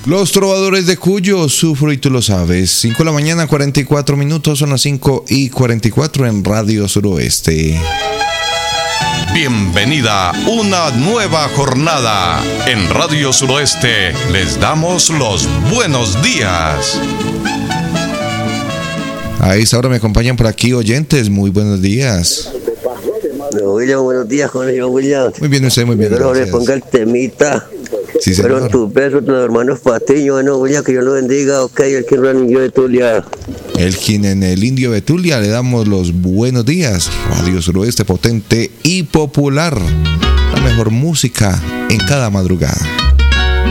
Los Trovadores de Cuyo, sufro y tú lo sabes. 5 de la mañana, 44 minutos, son las 5:44 en Radio Suroeste. Bienvenida a una nueva jornada. En Radio Suroeste les damos los buenos días. A esta hora me acompañan por aquí oyentes. Muy buenos días. William, buenos días, Jorge William. Muy bien, usted, muy bien. Jorge, ponga el temita. Sí, señor. Fueron tus besos, tus hermanos Patiño. Bueno, William, que Dios lo bendiga. Ok, el que en el Indio Betulia. En el Indio Betulia le damos los buenos días. Radio Suroeste, potente y popular. La mejor música en cada madrugada.